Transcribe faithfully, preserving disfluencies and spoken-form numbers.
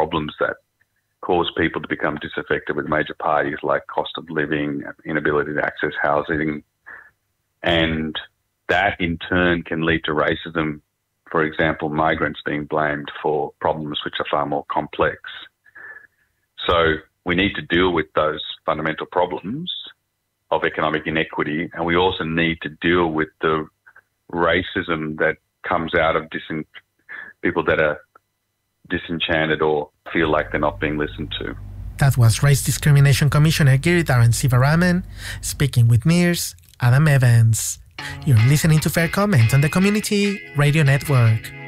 problems that cause people to become disaffected with major parties like cost of living, inability to access housing, and that in turn can lead to racism. For example, migrants being blamed for problems which are far more complex. So we need to deal with those fundamental problems of economic inequity, and we also need to deal with the racism that comes out of disin- people that are disenchanted or feel like they're not being listened to. That was Race Discrimination Commissioner Giridharaman Sivaraman speaking with Mir's Adam Evans. You're listening to Fair Comment on the Community Radio Network.